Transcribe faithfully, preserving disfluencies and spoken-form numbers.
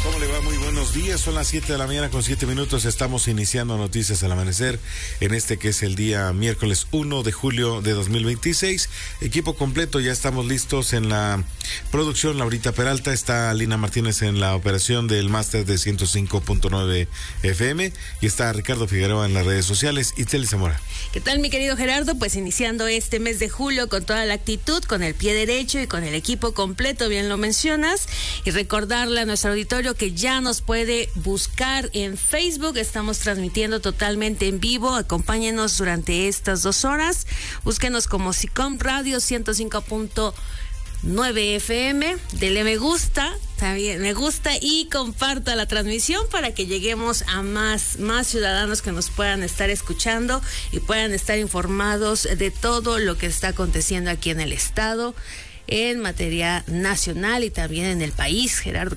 ¿Cómo le va? Muy buenos días. Son las siete de la mañana con siete minutos. Estamos iniciando Noticias al Amanecer en este que es el día miércoles uno de julio de dos mil veintiséis. Equipo completo, ya estamos listos en la producción. Laurita Peralta, está Lina Martínez en la operación del máster de ciento cinco punto nueve F M y está Ricardo Figueroa en las redes sociales. Y Teli Zamora. ¿Qué tal, mi querido Gerardo? Pues iniciando este mes de julio con toda la actitud, con el pie derecho y con el equipo completo, bien lo mencionas. Y recordarle a nuestro auditorio que ya nos puede buscar en Facebook. Estamos transmitiendo totalmente en vivo. Acompáñenos durante estas dos horas. Búsquenos como SICOM Radio ciento cinco punto nueve F M. Dele me gusta, también me gusta y comparta la transmisión para que lleguemos a más, más ciudadanos que nos puedan estar escuchando y puedan estar informados de todo lo que está aconteciendo aquí en el estado, en materia nacional y también en el país, Gerardo.